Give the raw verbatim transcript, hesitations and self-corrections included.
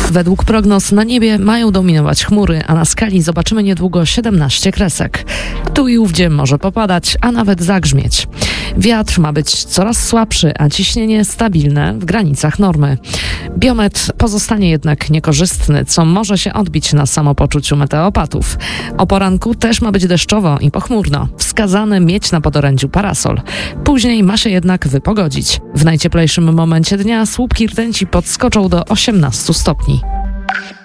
Według prognoz na niebie mają dominować chmury, a na skali zobaczymy niedługo siedemnaście kresek. Tu i ówdzie może popadać, a nawet zagrzmieć. Wiatr ma być coraz słabszy, a ciśnienie stabilne w granicach normy. Biometr pozostanie jednak niekorzystny, co może się odbić na samopoczuciu meteopatów. O poranku też ma być deszczowo i pochmurno. Wskazane mieć na podorędziu parasol. Później ma się jednak wypogodzić. W najcieplejszym momencie dnia słupki rtęci podskoczą do osiemnastu stopni.